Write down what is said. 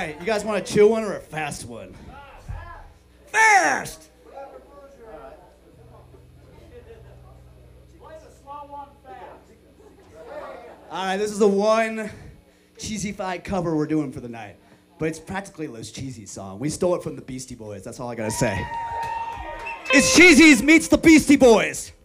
right, you guys want a chill one or a fast one? Fast! All right, this is the one cheesy-fied cover we're doing for the night. But it's practically Los Cheesy's song. We stole it from the Beastie Boys, that's all I gotta say. It's Cheesy's meets the Beastie Boys.